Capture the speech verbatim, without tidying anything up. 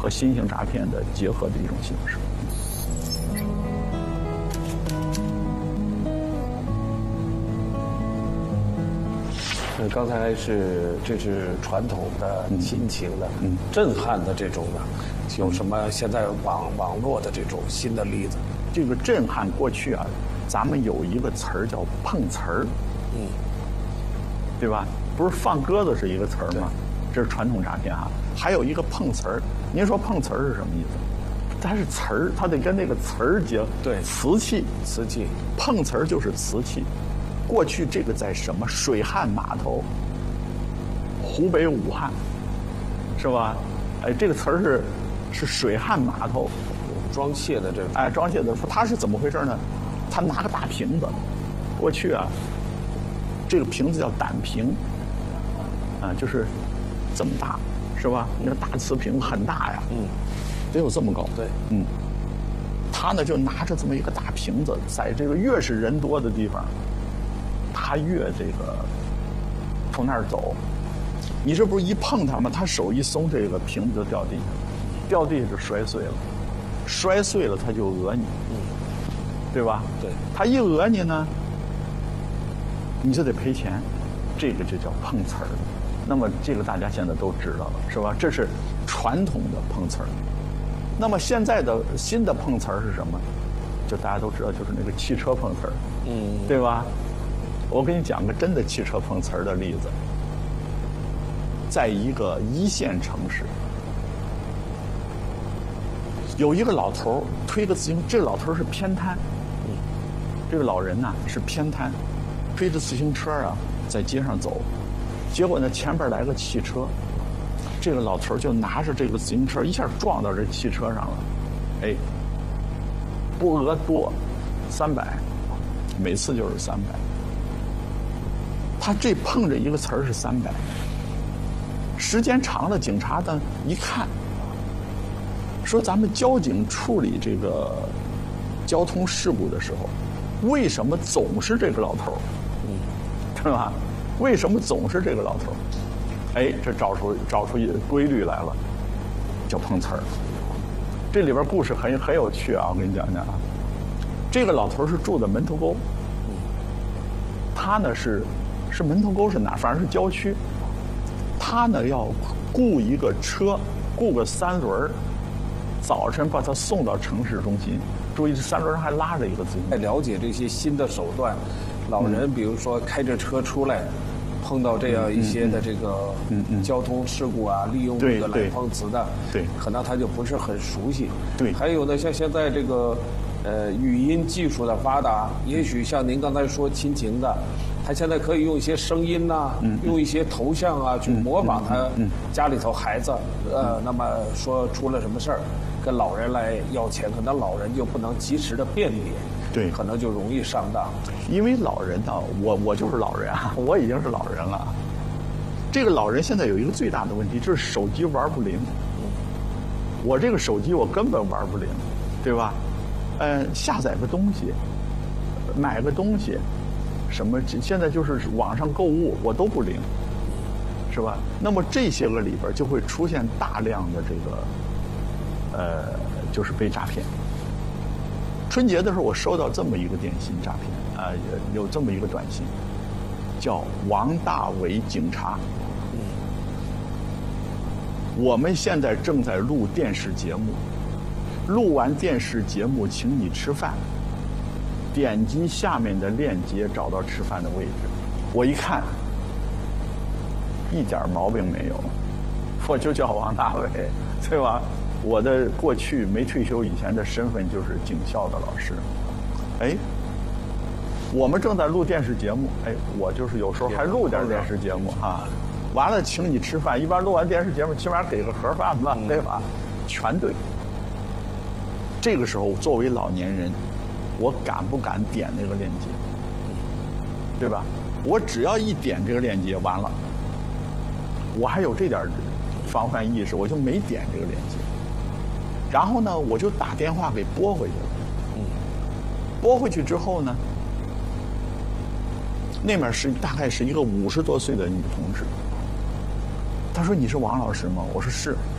和新型诈骗的结合的一种形式。 呃，刚才是这是传统的、亲情的、嗯、震撼的这种的，有什么现在网网络的这种新的例子？ 这个震撼过去啊，咱们有一个词儿叫碰瓷儿，嗯，对吧？不是放鸽子是一个词儿吗？这是传统诈骗哈。还有一个碰瓷儿，您说碰瓷儿是什么意思？它是词儿，它得跟那个词儿结。 对， 瓷器， 瓷器， 碰瓷儿就是瓷器。过去这个在什么水旱码头，湖北武汉，是吧？哎，这个词儿是是水旱码头装卸的这个。 哎，装卸的，它是怎么回事呢？他拿个大瓶子，过去啊，这个瓶子叫胆瓶，啊，就是这么大，是吧？那个大瓷瓶很大呀，嗯，得有这么高。 对， 嗯，他呢就拿着这么一个大瓶子，在这个越是人多的地方，他越这个从那儿走。你这不是一碰他吗？他手一松，这个瓶子就掉地下了，掉地下就摔碎了，摔碎了他就讹你，嗯，对吧？ 对， 他一讹你呢，你就得赔钱，这个就叫碰瓷儿。那么这个大家现在都知道了，是吧？这是传统的碰瓷儿。那么现在的新的碰瓷儿是什么？就大家都知道，就是那个汽车碰瓷儿，嗯，对吧？我给你讲个真的汽车碰瓷儿的例子，在一个一线城市，有一个老头儿推个自行车，这个老头儿是偏瘫，嗯，这个老人呐、啊、是偏瘫，推着自行车啊在街上走，结果呢前边来个汽车，这个老头儿就拿着这个自行车一下撞到这汽车上了，哎，不讹多，三百，每次就是三百。他这碰着一个词儿是三百，时间长了，警察呢一看，说咱们交警处理这个交通事故的时候，为什么总是这个老头儿？嗯，是吧？为什么总是这个老头儿？哎，这找出找出一规律来了，叫碰瓷儿。这里边故事很很有趣啊，我跟你讲讲啊。这个老头儿是住在门头沟，他呢是是门头沟是哪？反正是郊区。他呢要雇一个车，雇个三轮儿，早晨把他送到城市中心。注意，这三轮上还拉着一个自行车。 了解这些新的手段，老人比如说开着车出来，碰到这样一些的这个交通事故啊，利用这个来碰瓷的， 对， 可能他就不是很熟悉。 对， 还有呢，像现在这个呃语音技术的发达，也许像您刚才说亲情的。他现在可以用一些声音呐、啊嗯，用一些头像啊，去模仿他家里头孩子，嗯、呃，那么说出了什么事儿，跟老人来要钱，可能老人就不能及时的辨别， 对， 可能就容易上当。 因为老人呢，我我就是老人啊，我已经是老人了。这个老人现在有一个最大的问题，就是手机玩不灵。我这个手机我根本玩不灵，对吧？嗯，下载个东西，买个东西。什么？现在就是网上购物，我都不灵，是吧？那么这些个里边就会出现大量的这个，呃，就是被诈骗。春节的时候，我收到这么一个电信诈骗，啊、呃，有这么一个短信，叫王大伟警察。嗯，我们现在正在录电视节目，录完电视节目，请你吃饭。点击下面的链接，找到吃饭的位置。我一看，一点毛病没有，我就叫王大伟，对吧？我的过去没退休以前的身份就是警校的老师。哎，我们正在录电视节目，哎，我就是有时候还录点电视节目哈。完了，请你吃饭，一般录完电视节目，起码给个盒饭吧，对吧？全对。这个时候，作为老年人。我敢不敢点那个链接，对吧？我只要一点这个链接，完了，我还有这点防范意识，我就没点这个链接。然后呢，我就打电话给拨回去了。嗯，拨回去之后呢，那面是大概是一个五十多岁的女同志。她说：“你是王老师吗？”我说：“是。”